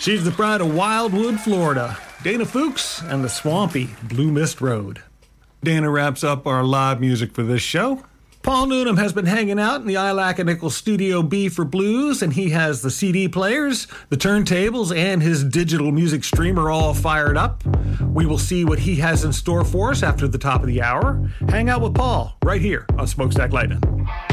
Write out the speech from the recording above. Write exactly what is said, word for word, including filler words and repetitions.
She's the pride of Wildwood, Florida, Dana Fuchs and the swampy Blue Mist Road. Dana wraps up our live music for this show. Paul Noonan has been hanging out in the Ilac and Nichols Studio B for Blues, and he has the C D players, the turntables, and his digital music streamer all fired up. We will see what he has in store for us after the top of the hour. Hang out with Paul right here on Smokestack Lightning.